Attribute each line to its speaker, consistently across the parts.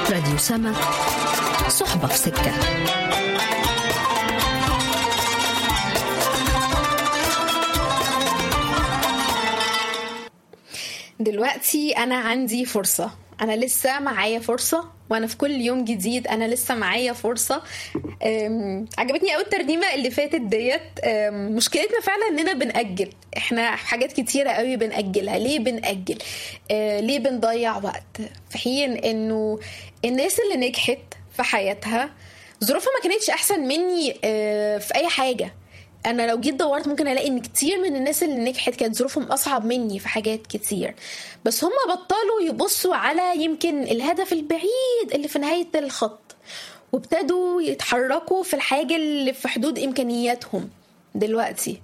Speaker 1: راديو سما. صحبة في سكة.
Speaker 2: دلوقتي أنا عندي فرصة، أنا لسه معايا فرصة، وأنا في كل يوم جديد أنا لسه معايا فرصة. عجبتني أوي الترنيمة اللي فاتت ديت. مشكلتنا فعلا إننا بنأجل، إحنا حاجات كتيرة أوي بنأجلها. ليه بنأجل؟ ليه بنضيع وقت في حين إنه الناس اللي نجحت في حياتها ظروفها ما كانتش أحسن مني في أي حاجة. انا لو جيت دورت ممكن الاقي ان كتير من الناس اللي نجحت كانت ظروفهم اصعب مني في حاجات كتير، بس هم بطلوا يبصوا على يمكن الهدف البعيد اللي في نهاية الخط، وابتدوا يتحركوا في الحاجة اللي في حدود امكانياتهم. دلوقتي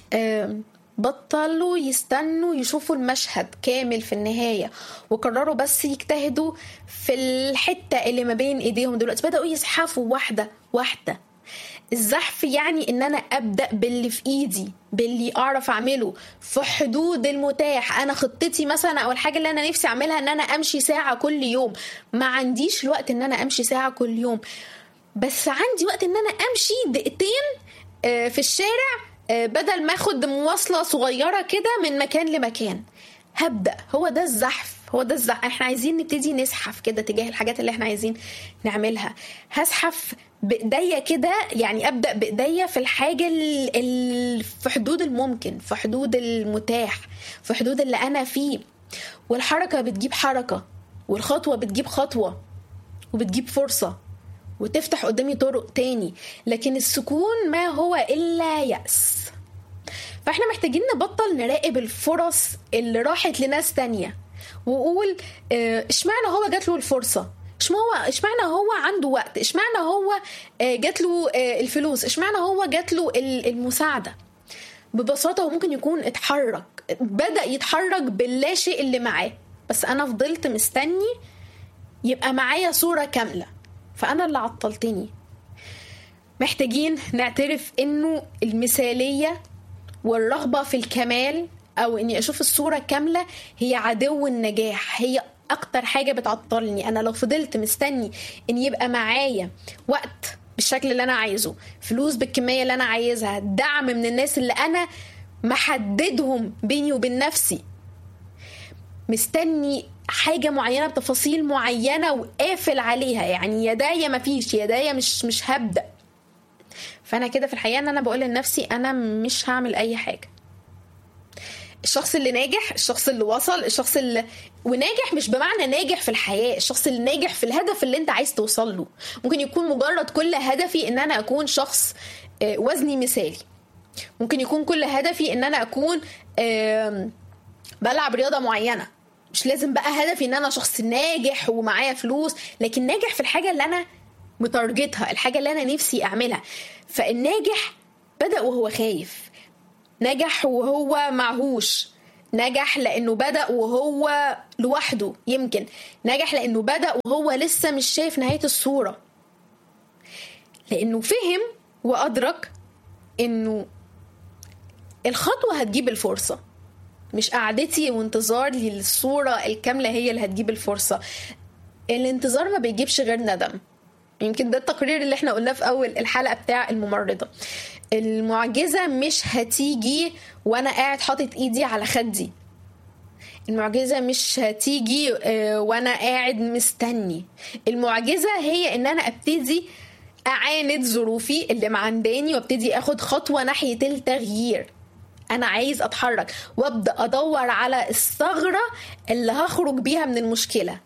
Speaker 2: بطلوا يستنوا يشوفوا المشهد كامل في النهاية، وقرروا بس يجتهدوا في الحتة اللي ما بين ايديهم. دلوقتي بدأوا يزحفوا واحدة واحدة. الزحف يعني ان انا ابدأ باللي في ايدي، باللي اعرف اعمله في حدود المتاح. انا خطتي مثلا او الحاجة اللي انا نفسي اعملها ان انا امشي ساعة كل يوم. ما عنديش الوقت ان انا امشي ساعة كل يوم، بس عندي وقت ان انا امشي دقيقتين في الشارع بدل ما اخد مواصلة صغيرة كده من مكان لمكان. هبدأ. هو ده الزحف، هو ده الزحف. احنا عايزين نبتدي نزحف كده تجاه الحاجات اللي احنا عايزين نعملها. هزحف بإيديا كده، يعني أبدأ بإيديا في الحاجة في حدود الممكن، في حدود المتاح، في حدود اللي أنا فيه. والحركة بتجيب حركة، والخطوة بتجيب خطوة، وبتجيب فرصة، وتفتح قدامي طرق تاني. لكن السكون ما هو إلا يأس. فاحنا محتاجين نبطل نراقب الفرص اللي راحت لناس تانية وقول اشمعنى هو جات له الفرصة، اشمعنى هو عنده وقت، اشمعنى هو جات له الفلوس، اشمعنى هو جات له المساعدة. ببساطة هو ممكن يكون بدأ يتحرك باللا شيء اللي معاه، بس أنا فضلت مستني يبقى معايا صورة كاملة، فأنا اللي عطلتني. محتاجين نعترف إنه المثالية والرغبة في الكمال أو إني أشوف الصورة كاملة هي عدو النجاح، هي أكتر حاجة بتعطلني. أنا لو فضلت مستني إن يبقى معايا وقت بالشكل اللي أنا عايزه، فلوس بالكمية اللي أنا عايزها، دعم من الناس اللي أنا محددهم بيني وبين نفسي، مستني حاجة معينة بتفاصيل معينة وقافل عليها، يعني يدايا مفيش، يدايا مش هبدأ. فأنا كده في الحقيقة أن أنا بقول لنفسي أنا مش هعمل أي حاجة. الشخص اللي ناجح، الشخص اللي وصل، الشخص اللي وناجح مش بمعنى ناجح في الحياة، الشخص اللي ناجح في الهدف اللي انت عايز توصل له. ممكن يكون مجرد كل هدفي ان انا اكون شخص وزني مثالي، ممكن يكون كل هدفي ان انا اكون بلعب رياضة معينة. مش لازم بقى هدفي ان انا شخص ناجح ومعايا فلوس، لكن ناجح في الحاجة اللي انا متارجتها، الحاجة اللي انا نفسي اعملها. فالناجح بدأ وهو خايف، نجح وهو معهوش، نجح لأنه بدأ وهو لوحده، يمكن نجح لأنه بدأ وهو لسه مش شايف نهاية الصورة، لأنه فهم وأدرك أنه الخطوة هتجيب الفرصة، مش قعدتي وانتظاري للصورة الكاملة هي اللي هتجيب الفرصة. الانتظار ما بيجيبش غير ندم. يمكن ده التقرير اللي احنا قلناه في أول الحلقة بتاع الممرضة. المعجزة مش هتيجي وانا قاعد حاطط ايدي على خدي، المعجزة مش هتيجي وانا قاعد مستني. المعجزة هي ان انا ابتدي اعاند ظروفي اللي معنداني وابتدي اخد خطوة ناحية التغيير. انا عايز اتحرك وابدأ ادور على الثغرة اللي هخرج بيها من المشكلة،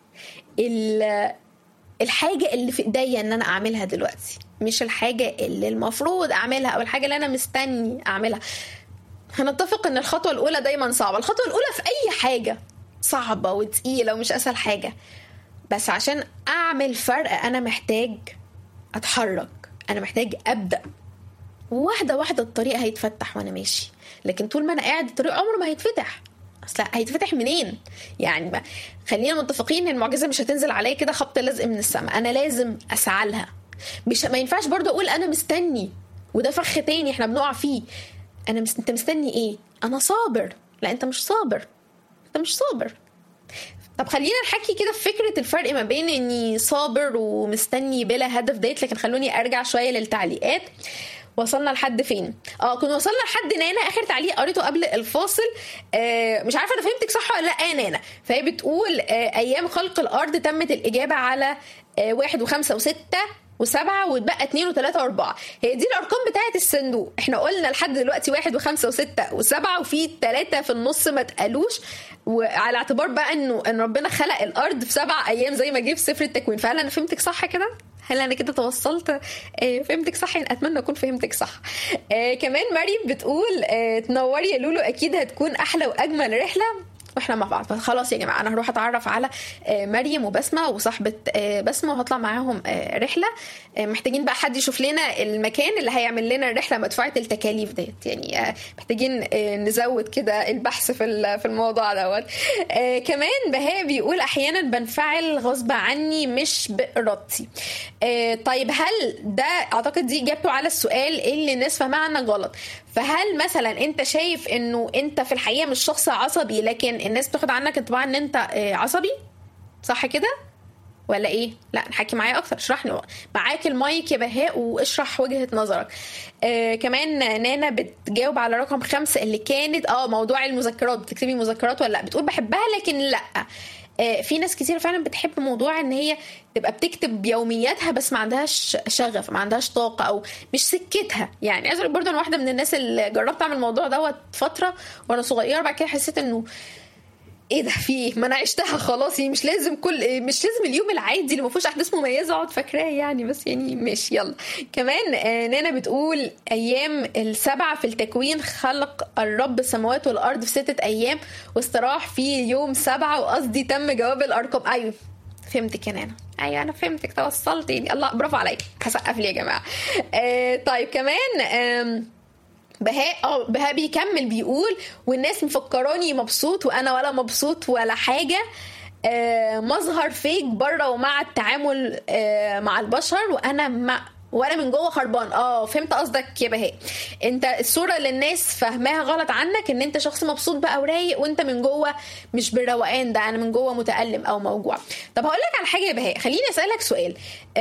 Speaker 2: الحاجة اللي في ايديا ان انا اعملها دلوقتي، مش الحاجة اللي المفروض اعملها او الحاجة اللي انا مستني اعملها. هنتفق ان الخطوة الاولى دايما صعبة، الخطوة الاولى في اي حاجة صعبة وتقيلة ومش اسهل حاجة، بس عشان اعمل فرق انا محتاج اتحرك، انا محتاج ابدأ واحدة واحدة. الطريق هيتفتح وانا ماشي، لكن طول ما انا قاعد الطريق عمره ما هيتفتح. اصلا هيتفتح منين؟ يعني خلينا متفقين ان المعجزة مش هتنزل عليا كده خبط لازق من السماء، انا لازم اسعى لها. ما ينفعش برضه اقول انا مستني، وده فخ تاني احنا بنقع فيه. انت مستني ايه؟ انا صابر. لا، انت مش صابر، انت مش صابر. طب خلينا نحكي كده في فكرة الفرق ما بين اني صابر ومستني بلا هدف ديت، لكن خلوني ارجع شوية للتعليقات. وصلنا لحد فين؟ كنا وصلنا لحد نانا. اخر تعليق قريته قبل الفاصل، مش عارفه انا فهمتك صح ولا لا يا نانا. فهي بتقول ايام خلق الارض تمت الاجابه على 1 و5 و6 و7 واتبقى 2 و3 و4. هي دي الارقام بتاعه الصندوق. احنا قلنا لحد دلوقتي 1 و5 و6 و7 وفي 3 في النص ما اتقالوش، وعلى اعتبار بقى ان ربنا خلق الارض في 7 ايام زي ما جه في سفر التكوين. فعلا انا فهمتك صح كده؟ هل انا كده توصلت فهمتك صح؟ اتمنى اكون فهمتك صح. كمان مريم بتقول تنوري يا لولو، اكيد هتكون احلى واجمل رحله واحنا مع بعض. خلاص يا جماعه انا هروح اتعرف على مريم وبسمه وصاحبه بسمه وهطلع معاهم رحله. محتاجين بقى حد يشوف لنا المكان اللي هيعمل لنا الرحله مدفوعه التكاليف ديت، يعني محتاجين نزود كده البحث في الموضوع دوت. كمان بهاء بيقول احيانا بنفعل غصب عني مش بارادتي. طيب هل ده، اعتقد دي اجابته على السؤال اللي الناس فاهماه عنك غلط. فهل مثلا انت شايف انه انت في الحقيقه مش شخص عصبي، لكن الناس بتاخد عنك انطباع ان انت عصبي، صح كده ولا ايه؟ لا نحكي معايا اكتر، اشرح لي. معاك المايك يا بهاء واشرح وجهة نظرك. كمان نانا بتجاوب على رقم 5 اللي كانت موضوع المذكرات. بتكتبي مذكرات ولا لا؟ بتقول بحبها لكن لا. في ناس كتير فعلا بتحب موضوع ان هي تبقى بتكتب يومياتها بس ما عندهاش شغف، ما عندهاش طاقة او مش سكتها. يعني عايزه اقول برضه انا واحده من الناس اللي جربت اعمل الموضوع دوت فتره وانا صغيره، بعد كده حسيت انه ايه ده، في ايه؟ ما انا عشتها خلاص. يعني مش لازم اليوم العادي اللي ما فيهوش احداث مميزه اقعد فاكراه يعني، بس يعني ماشي يلا. كمان نانا بتقول ايام 7 في التكوين خلق الرب السماوات والارض في 6 ايام واستراح في يوم 7، وقصدي تم جواب الارقام. ايوه فهمتك يا نانا، ايوه انا فهمتك، توصلت يعني. الله برافو عليك، هسقف لي يا جماعه. طيب كمان بهاء بيكمل بيقول والناس مفكراني مبسوط وانا ولا مبسوط ولا حاجه. مظهر فيك بره ومع التعامل مع البشر وانا من جوه خربان. فهمت قصدك يا بهاء. انت الصوره اللي الناس فاهماها غلط عنك ان انت شخص مبسوط بقى ورايق، وانت من جوه مش بالروقان ده، انا من جوه متألم او موجوع. طب هقول لك على حاجه يا بهاء، خليني اسالك سؤال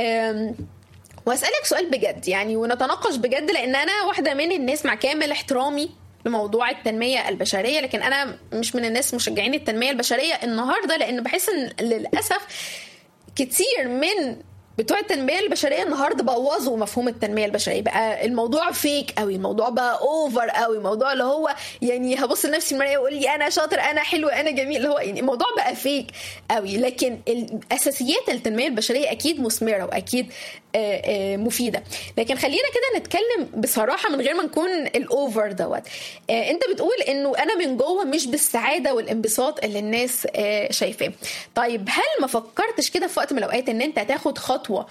Speaker 2: واسالك سؤال بجد يعني، ونتناقش بجد، لان انا واحده من الناس مع كامل احترامي لموضوع التنميه البشريه، لكن انا مش من الناس مشجعين التنميه البشريه النهارده، لان بحس ان للاسف كتير من بتوع التنميه البشريه النهارده بوظوا مفهوم التنميه البشريه. بقى الموضوع فيك قوي، الموضوع بقى اوفر قوي، الموضوع اللي هو يعني هبص لنفسي المرايه واقول لي انا شاطر انا حلو انا جميل، اللي هو يعني الموضوع بقى فيك قوي. لكن الاساسيات التنميه البشريه اكيد مثمره واكيد مفيده. لكن خلينا كده نتكلم بصراحه من غير ما نكون الاوفر دوت. انت بتقول انه انا من جوه مش بالسعاده والانبساط اللي الناس شايفاه. طيب هل ما فكرتش كده في وقت من الاوقات ان انت تاخد خطوه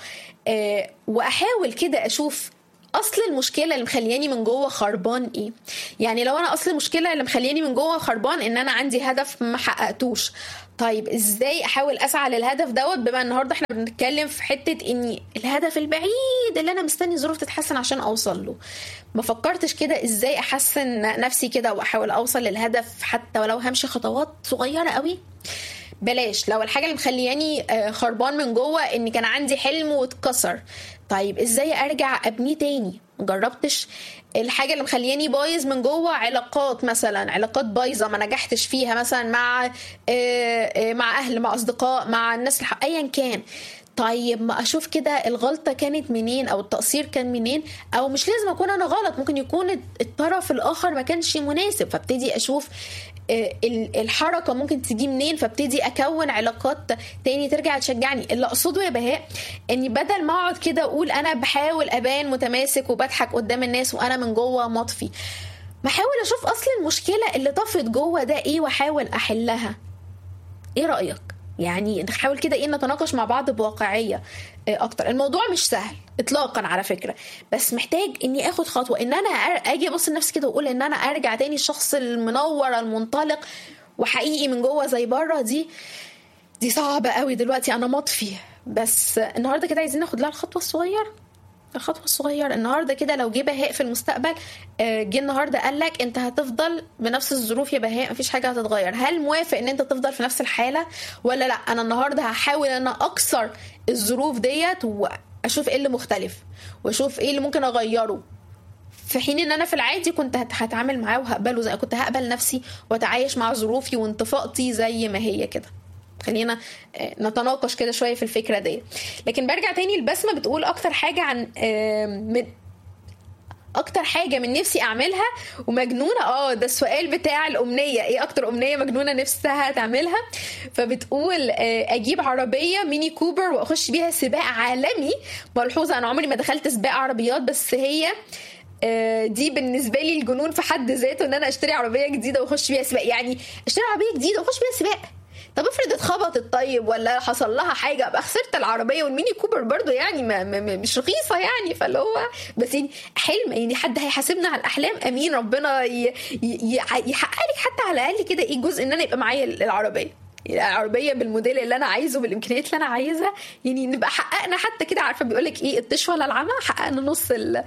Speaker 2: واحاول كده اشوف اصل المشكله اللي مخلياني من جوه خربان ايه؟ يعني لو انا اصل المشكله اللي مخلياني من جوه خربان ان انا عندي هدف ما حققتوش، طيب ازاي احاول اسعى للهدف دوت؟ بما النهارده احنا بنتكلم في حته اني الهدف البعيد اللي انا مستني ظروف تتحسن عشان اوصل له، ما فكرتش كده ازاي احسن نفسي كده واحاول اوصل للهدف حتى ولو همشي خطوات صغيره قوي؟ بلاش لو الحاجه اللي مخلياني خربان من جوه ان كان عندي حلم واتكسر، طيب ازاي ارجع ابنيه تاني؟ مجربتش الحاجه اللي مخلياني بايظ من جوه؟ علاقات مثلا، علاقات بايظه ما نجحتش فيها مثلا مع اهل، مع اصدقاء، مع الناس ايا كان. طيب ما اشوف كده الغلطه كانت منين او التقصير كان منين، او مش لازم اكون انا غلط، ممكن يكون الطرف الاخر ما كانش مناسب، فابتدي اشوف الحركه ممكن تيجي منين، فابتدي اكون علاقات تاني ترجع تشجعني. اللي اقصده يا بهاء اني بدل ما اقعد كده اقول انا بحاول ابان متماسك وبضحك قدام الناس وانا من جوه مطفي، بحاول اشوف اصل المشكله اللي طفت جوه ده ايه واحاول احلها. ايه رايك؟ يعني نحاول كده نتناقش مع بعض بواقعيه اكتر. الموضوع مش سهل اطلاقا على فكره، بس محتاج اني اخد خطوه ان انا اجي ابص لنفسي كده واقول ان انا ارجع تاني الشخص المنور المنطلق وحقيقي من جوه زي بره. دي صعبه قوي دلوقتي، انا مطفي، بس النهارده كده عايزين ناخد لها الخطوه الصغيره الخطوة الصغيرة. النهاردة كده لو جه بهاء في المستقبل، جه النهاردة قالك انت هتفضل بنفس الظروف يا بهاء، مفيش حاجة هتتغير، هل موافق ان انت تفضل في نفس الحالة ولا لا؟ انا النهاردة هحاول ان انا اكسر الظروف ديت واشوف ايه اللي مختلف واشوف ايه اللي ممكن اغيره، في حين ان انا في العادي كنت هتعامل معاه وهقبله، زي كنت هقبل نفسي واتعايش مع ظروفي وانطفاقتي زي ما هي كده. خلينا نتناقش كده شويه في الفكره دي. لكن برجع تاني، البسمه بتقول اكتر حاجه اكتر حاجه من نفسي اعملها ومجنونه. ده السؤال بتاع الامنيه، ايه اكتر امنيه مجنونه نفسها تعملها؟ فبتقول اجيب عربيه ميني كوبر واخش بيها سباق عالمي. ملحوظه انا عمري ما دخلت سباق عربيات، بس هي دي بالنسبه لي الجنون في حد ذاته، ان انا اشتري عربيه جديده واخش بيها سباق. يعني اشتري عربيه جديده واخش بيها سباق، طب افرض اتخبطت طيب ولا حصل لها حاجه، ابقى خسرت العربيه. والميني كوبر برضو يعني مش رخيصه يعني، فاللي هو بس يعني حلم، يعني حد هيحاسبنا على الاحلام، امين ربنا يحقق لك حتى على الاقل كده ايه جزء ان انا يبقى معايا العربيه بالموديل اللي انا عايزه بالامكانيات اللي انا عايزها، يعني نبقى حققنا حتى كده، عارفه بيقولك ايه الطش ولا العمى، حققنا نص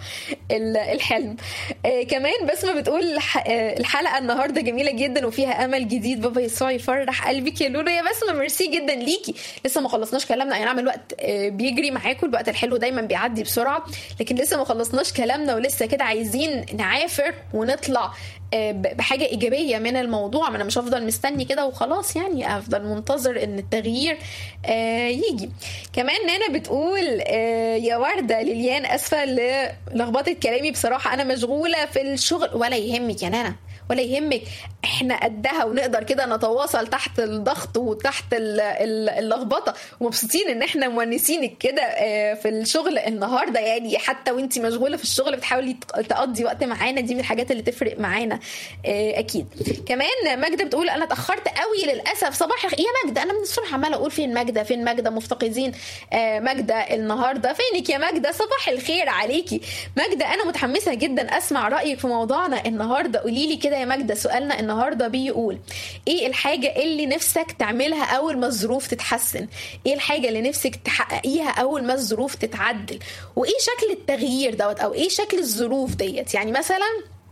Speaker 2: الحلم. كمان بسمه بتقول الحلقه النهارده جميله جدا وفيها امل جديد، بابا يسوع يفرح قلبك يا لولا. يا بسمه ميرسي جدا ليكي. لسه ما خلصناش كلامنا، يعني نعمل وقت بيجري معاكم، الوقت الحلو دايما بيعدي بسرعه، لكن لسه ما خلصناش كلامنا ولسه كده عايزين نعافر ونطلع بحاجه ايجابيه من الموضوع. ما انا مش هفضل مستني كده وخلاص، يعني افضل منتظر ان التغيير يجي. كمان نانا بتقول يا ورده ليليان، اسفه لخبطه كلامي، بصراحه انا مشغوله في الشغل. ولا يهمك يا نانا، ولا يهمك، احنا قدها ونقدر كده نتواصل تحت الضغط وتحت اللخبطه، ومبسوطين ان احنا مونسينك كده في الشغل النهارده. يعني حتى وانتي مشغوله في الشغل بتحاولي تقضي وقت معانا، دي من الحاجات اللي تفرق معانا اكيد. كمان ماجده بتقول انا اتاخرت قوي للاسف. صباح الخير يا ماجده، انا من الصبح عماله اقول فين ماجده فين ماجده، مفتقدين ماجده النهارده. فينك يا ماجده؟ صباح الخير عليكي ماجده. انا متحمسه جدا اسمع رايك في موضوعنا النهارده. قولي لي كده يا ماجده، سؤالنا النهارده بيقول ايه الحاجه اللي نفسك تعملها اول ما الظروف تتحسن؟ ايه الحاجه اللي نفسك تحققيها اول ما الظروف تتعدل؟ وايه شكل التغيير دوت، او ايه شكل الظروف ديت؟ يعني مثلا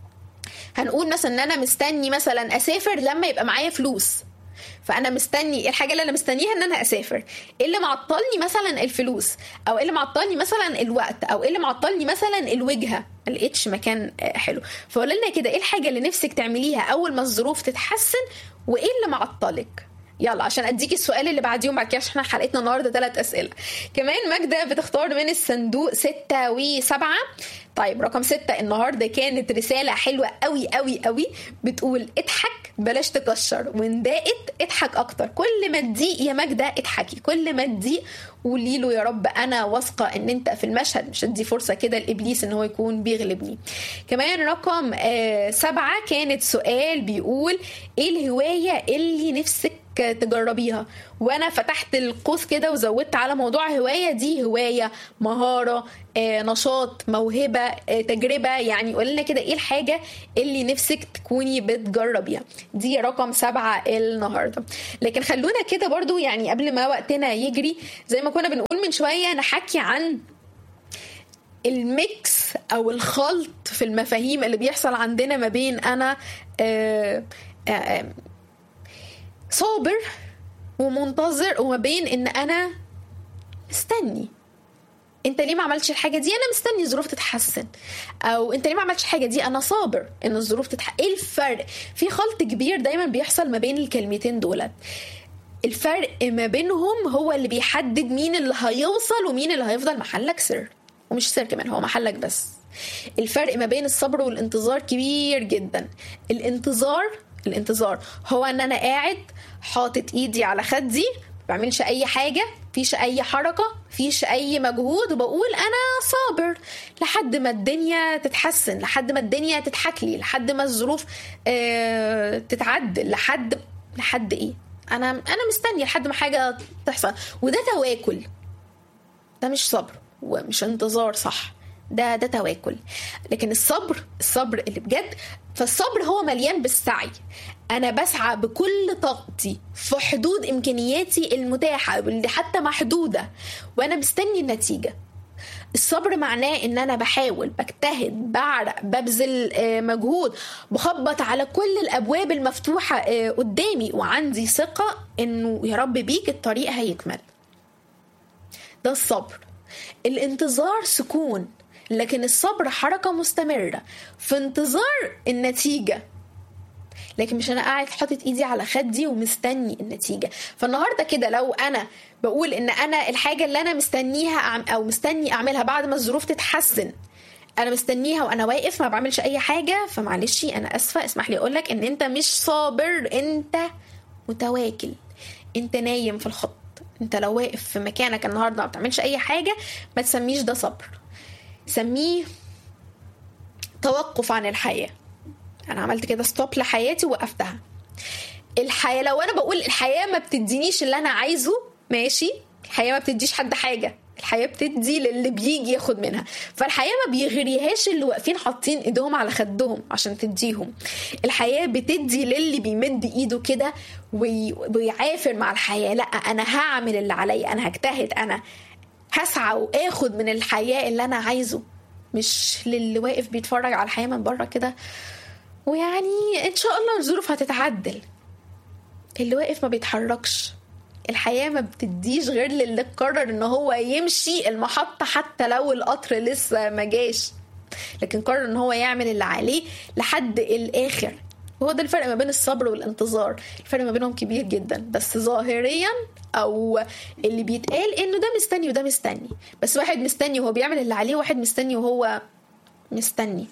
Speaker 2: هنقول مثلا ان انا مستني مثلا اسافر لما يبقى معايا فلوس، فانا مستني الحاجه اللي انا مستنيها ان انا اسافر. ايه اللي معطلني؟ مثلا الفلوس، او ايه اللي معطلني مثلا الوقت، او ايه اللي معطلني مثلا الوجهه، ما لقيتش مكان حلو. فقولي لنا كده ايه الحاجه اللي نفسك تعمليها اول ما الظروف تتحسن، وايه اللي معطلك؟ يلا عشان اديكي السؤال اللي بعديهم بعد كده، عشان احنا حلقتنا النهارده 3 اسئله. كمان ماجده بتختار من الصندوق 6 و7. طيب رقم 6 النهارده كانت رساله حلوه قوي قوي قوي، بتقول اضحك بلاش تكشر، وان ضاقت اضحك اكتر. كل ما تضيق يا ماجده اضحكي، كل ما تضيق قولي له يا رب انا واثقه ان انت في المشهد، مش هدي فرصه كده لابليس ان هو يكون بيغلبني. كمان رقم 7 كانت سؤال بيقول ايه الهوايه اللي نفسك تجربيها؟ وانا فتحت القوس كده وزودت على موضوع هوايه دي، هوايه، مهاره، نشاط، موهبه، تجربه. يعني قولنا كده ايه الحاجه اللي نفسك تكوني بتجربيها. دي رقم 7 النهارده. لكن خلونا كده برضو يعني قبل ما وقتنا يجري، زي ما كنا بنقول من شويه، نحكي عن الميكس او الخلط في المفاهيم اللي بيحصل عندنا ما بين انا صابر ومنتظر، وما بين ان انا مستني. انت ليه ما عملتش الحاجه دي؟ انا مستني الظروف تتحسن. او انت ليه ما عملتش الحاجه دي؟ انا صابر ان الظروف تتحسن. ايه الفرق؟ في خلط كبير دايما بيحصل ما بين الكلمتين دولت. الفرق ما بينهم هو اللي بيحدد مين اللي هيوصل ومين اللي هيفضل محلك سر، ومش سر كمان، هو محلك بس. الفرق ما بين الصبر والانتظار كبير جدا. الانتظار هو ان انا قاعد حاطط ايدي على خدي، بعملش اي حاجة، فيش اي حركة، فيش اي مجهود، وبقول انا صابر لحد ما الدنيا تتحسن، لحد ما الدنيا تضحك لي، لحد ما الظروف تتعدل، لحد ايه؟ انا مستني لحد ما حاجة تحصل. وده تواكل، ده مش صبر ومش انتظار، صح؟ ده تواكل. لكن الصبر اللي بجد، فالصبر هو مليان بالسعي. انا بسعى بكل طاقتي في حدود امكانياتي المتاحة، واللي حتى محدودة، وانا مستني النتيجة. الصبر معناه ان انا بحاول، بجتهد، بعرق، ببذل مجهود، بخبط على كل الابواب المفتوحة قدامي، وعندي ثقة انه يا رب بيك الطريق هيكمل. ده الصبر. الانتظار سكون، لكن الصبر حركة مستمرة في انتظار النتيجة. لكن مش انا قاعد حاطط ايدي على خدي ومستني النتيجة. فالنهاردة كده لو انا بقول ان انا الحاجة اللي انا مستنيها او مستني اعملها بعد ما الظروف تتحسن انا مستنيها وانا واقف ما بعملش اي حاجة، فمعلش انا اسفة، اسمح لي اقولك ان انت مش صابر، انت متواكل، انت نايم في الخط. انت لو واقف في مكانك النهاردة ما بتعملش اي حاجة ما تسميش ده صبر، سميه توقف عن الحياة. انا عملت كده ستوب لحياتي ووقفتها. الحياة لو انا بقول الحياة ما بتدينيش اللي انا عايزه، ماشي، الحياة ما بتديش حد حاجة، الحياة بتدي للي بيجي ياخد منها. فالحياة ما بيغريهاش اللي واقفين حاطين ايدهم على خدهم عشان تديهم. الحياة بتدي للي بيمد ايده كده ويعافر مع الحياة. لا انا هعمل اللي عليا، انا هجتهد، انا هسعى واخد من الحياة اللي انا عايزه، مش للي واقف بيتفرج على الحياة من بره كده ويعني ان شاء الله الظروف هتتعدل. اللي واقف ما بيتحركش. الحياة ما بتديش غير للي قرر ان هو يمشي المحطة حتى لو القطر لسه ما جاش، لكن قرر ان هو يعمل اللي عليه لحد الاخر. وهو ده الفرق ما بين الصبر والانتظار. الفرق ما بينهم كبير جدا، بس ظاهريا او اللي بيتقال انه ده مستني وده مستني، بس واحد مستني وهو بيعمل اللي عليه، واحد مستني وهو مستني.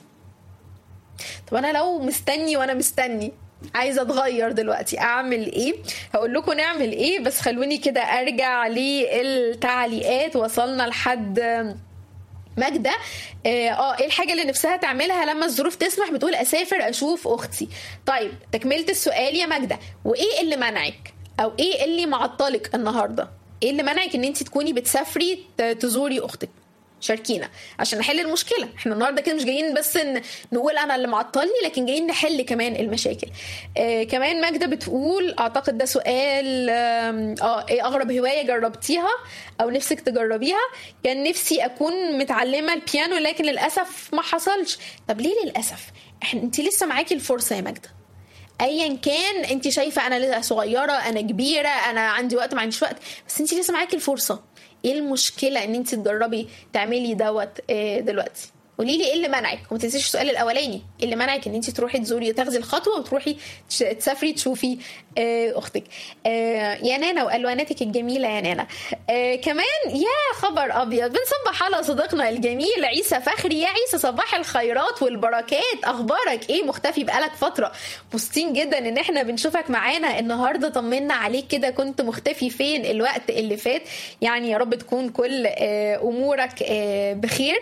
Speaker 2: طب انا لو مستني وانا مستني عايزه اتغير دلوقتي اعمل ايه؟ هقول لكم نعمل ايه، بس خلوني كده ارجع للتعليقات. وصلنا لحد ماجدة ايه الحاجة اللي نفسها تعملها لما الظروف تسمح؟ بتقول اسافر اشوف اختي. طيب تكملة السؤال يا ماجدة، وايه اللي منعك او ايه اللي معطلك النهاردة؟ ايه اللي منعك ان انت تكوني بتسافري تزوري اختك؟ شاركينا عشان نحل المشكله. احنا النهارده كده مش جايين بس نقول انا اللي معطلني، لكن جايين نحل كمان المشاكل. كمان ماجدة بتقول اعتقد ده سؤال ايه اغرب هوايه جربتيها او نفسك تجربيها؟ كان نفسي اكون متعلمه البيانو لكن للاسف ما حصلش. طب ليه للاسف؟ انت لسه معاكي الفرصه يا ماجدة. ايا كان انت شايفه انا لسه صغيره، انا كبيره، انا عندي وقت، ما عنديش وقت، بس انت لسه معاكي الفرصه. ايه المشكله ان انت تجربي تعملي دوت دلوقتي؟ قولي لي ايه اللي منعك، وما تنسيش السؤال الاولاني، ايه اللي منعك ان انت تروحي تزوري، تاخدي الخطوه وتروحي تسافري تشوفي اختك؟ يا نانا والواناتك الجميله يا نانا. كمان يا خبر ابيض، بنصبح على صديقنا الجميل عيسى فخري. يا عيسى صباح الخيرات والبركات، اخبارك ايه؟ مختفي بقالك فتره، مبسوطين جدا ان احنا بنشوفك معانا النهارده. طمنا عليك كده، كنت مختفي فين الوقت اللي فات؟ يعني يا رب تكون كل امورك بخير.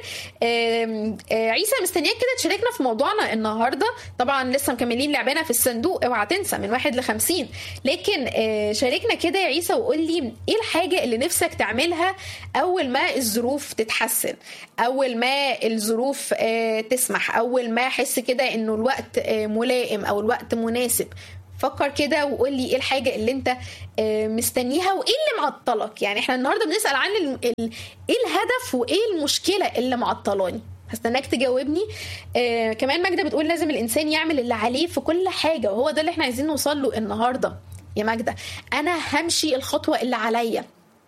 Speaker 2: عيسى مستنياك كده تشاركنا في موضوعنا النهارده. طبعا لسه مكملين لعبنا في الصندوق، اوعى تنسى من 1 ل50. لكن شاركنا كده يا عيسى وقول لي ايه الحاجه اللي نفسك تعملها اول ما الظروف تتحسن، اول ما الظروف تسمح، اول ما احس كده انه الوقت ملائم او الوقت مناسب. فكر كده وقول لي ايه الحاجه اللي انت مستنيها وايه اللي معطلك. يعني احنا النهارده بنسال عن ايه الهدف وايه المشكله اللي معطلاني. هستناك تجاوبني. كمان ماجدة بتقول لازم الانسان يعمل اللي عليه في كل حاجه، وهو ده اللي احنا عايزين نوصل له النهارده يا ماجدة. انا همشي الخطوه اللي عليا.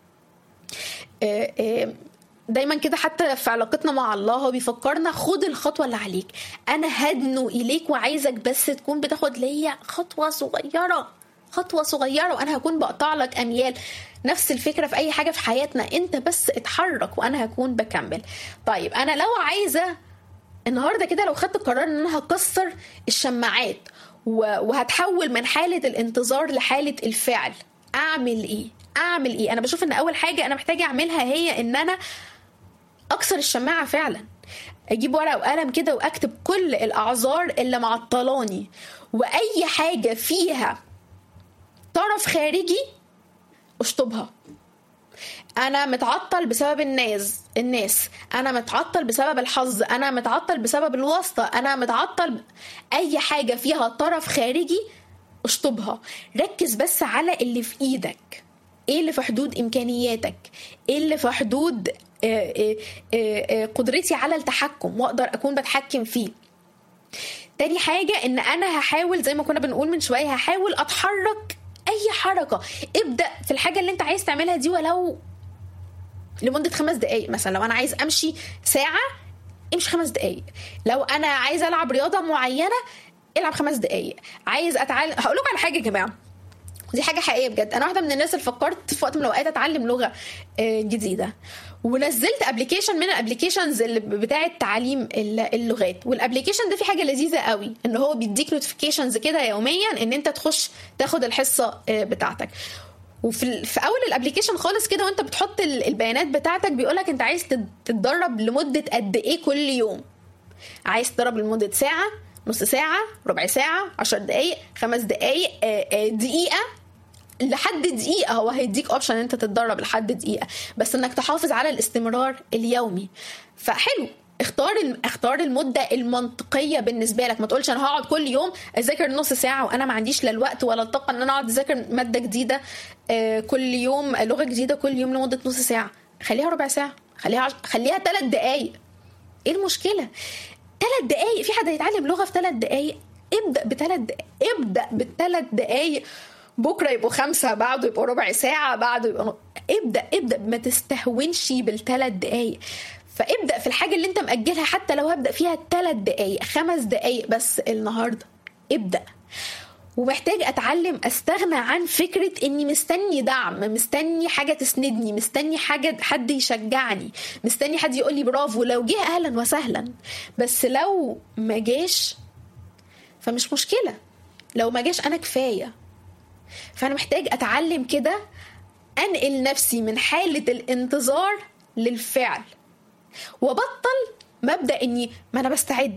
Speaker 2: دايما كده حتى في علاقتنا مع الله هو بيفكرنا خد الخطوة اللي عليك، انا هدنو اليك وعايزك بس تكون بتاخد ليا خطوة صغيرة، خطوة صغيرة وانا هكون بقطع لك اميال. نفس الفكرة في اي حاجة في حياتنا، انت بس اتحرك وانا هكون بكمل. طيب انا لو عايزة النهاردة كده، لو خدت القرار ان انا هكسر الشماعات وهتحول من حالة الانتظار لحالة الفعل، اعمل ايه؟ انا بشوف ان اول حاجة انا محتاجة اعملها هي ان انا اكسر الشماعة فعلا. اجيب ورقة وقلم كده واكتب كل الاعذار اللي معطلاني، واي حاجة فيها طرف خارجي اشطبها. انا متعطل بسبب الناس، انا متعطل بسبب الحظ، انا متعطل بسبب الواسطة، انا متعطل اي حاجة فيها طرف خارجي اشطبها. ركز بس على اللي في ايدك، ايه اللي في حدود امكانياتك، ايه اللي في حدود قدرتي على التحكم واقدر اكون بتحكم فيه. تاني حاجة ان انا هحاول زي ما كنا بنقول من شوية، هحاول اتحرك اي حركة. ابدأ في الحاجة اللي انت عايز تعملها دي ولو لمدة 5 دقايق. مثلا لو انا عايز امشي ساعة، امشي 5 دقايق. لو انا عايز العب رياضة معينة، العب 5 دقايق. عايز اتعلم، هقول لكم على حاجة يا جماعة، دي حاجة حقيقية بجد. انا واحدة من الناس اللي فكرت في وقت من الاوقات اتعلم لغة جديدة، ونزلت ابلكيشن من الابلكيشنز اللي بتاعه تعليم اللغات. والابلكيشن ده فيه حاجه لذيذه قوي، ان هو بيديك نوتيفيكيشنز كده يوميا ان انت تخش تاخد الحصه بتاعتك. وفي اول الابلكيشن خالص كده وانت بتحط البيانات بتاعتك بيقولك انت عايز تتدرب لمده قد ايه كل يوم. عايز تدرب لمده ساعه، نص ساعه، ربع ساعه، 10 دقائق، 5 دقائق، دقيقه، لحد دقيقة. هو هيديك اوبشن انت تتدرب لحد دقيقة، بس انك تحافظ على الاستمرار اليومي. فحلو، اختار المدة المنطقية بالنسبة لك. ما تقولش انا هقعد كل يوم اذاكر نص ساعة وانا ما عنديش لا الوقت ولا الطاقة ان انا اقعد اذاكر مادة جديدة كل يوم، لغة جديدة كل يوم لمدة نص ساعة. خليها ربع ساعة، خليها 3 دقايق. ايه المشكلة؟ 3 دقايق. في حد هيتعلم لغة في 3 دقايق؟ ابدأ ب3 دقايق. بكرة يبقوا 5، بعده يبقوا ربع ساعة، بعده يبقوا ابدأ. ما تستهونش بال3 دقايق. فابدأ في الحاجة اللي انت مأجلها، حتى لو هبدأ فيها 3 دقايق، 5 دقايق بس النهاردة. ابدأ. ومحتاج اتعلم استغنى عن فكرة اني مستني دعم، مستني حاجة تسندني، مستني حد يشجعني، مستني حد يقول لي برافو. لو جه اهلا وسهلا، بس لو ما جاش فمش مشكلة. لو ما جاش انا كفاية. فأنا محتاج أتعلم كده أنقل نفسي من حالة الانتظار للفعل، وبطل مبدأ إني ما أنا بستعد.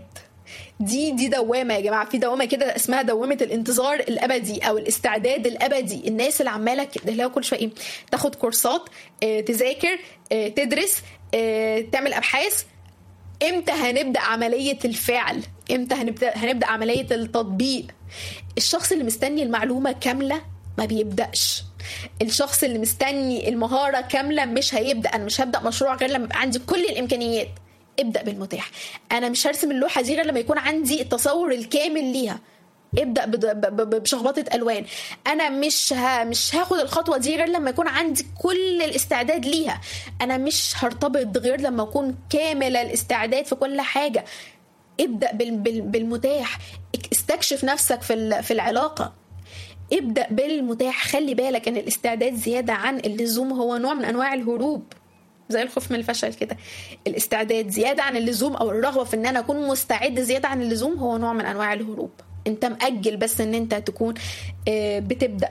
Speaker 2: دي دوامة يا جماعة. في دوامة كده اسمها دوامة الانتظار الأبدي أو الاستعداد الأبدي. الناس اللي عمالة كده كل شوية تاخد كورسات، تذاكر، تدرس، تعمل أبحاث. امتى هنبدأ عملية الفعل؟ امتى هنبدأ عملية التطبيق؟ الشخص اللي مستني المعلومة كاملة ما بيبدأش. الشخص اللي مستني المهارة كاملة مش هيبدأ. أنا مش هبدأ مشروع غير لما يبقى عندي كل الإمكانيات. ابدأ بالمتاح. أنا مش هرسم اللوحة دي غير لما يكون عندي التصور الكامل ليها. ابدأ بشخبطة ألوان. أنا مش هاخد الخطوة دي غير لما يكون عندي كل الاستعداد ليها. أنا مش هرتبط غير لما أكون كامل الاستعداد في كل حاجة. ابدأ بالمتاح. استكشف نفسك في العلاقة. ابدأ بالمتاح. خلي بالك ان الاستعداد زيادة عن اللزوم هو نوع من انواع الهروب، زي الخوف من الفشل كده. الاستعداد زيادة عن اللزوم او الرغبة في ان انا اكون مستعد زيادة عن اللزوم هو نوع من انواع الهروب. انت مأجل بس ان انت تكون بتبدأ.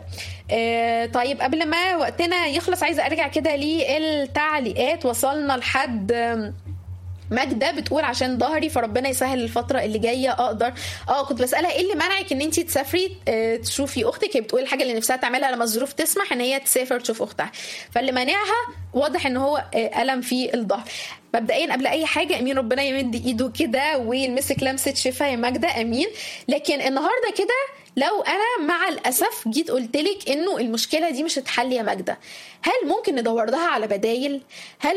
Speaker 2: طيب قبل ما وقتنا يخلص عايزة ارجع كده للتعليقات. وصلنا لحد ماجدة بتقول عشان ظهري فربنا يسهل الفترة اللي جاية اقدر. كنت بسألها ايه اللي منعك ان انتي تسافري تشوفي اختك. هي بتقول الحاجة اللي نفسها تعملها لما الظروف تسمح ان هي تسافر تشوف اختها. فاللي مانعها واضح ان هو ألم في الظهر. مبدئيا قبل اي حاجة امين ربنا يمد ايده كده ويلمسك لمسة شفاء يا ماجدة، امين. لكن النهاردة كده لو انا مع الاسف جيت قلتلك انه المشكلة دي مش هتحل يا ماجدة، هل ممكن ندور لها على بدايل؟ هل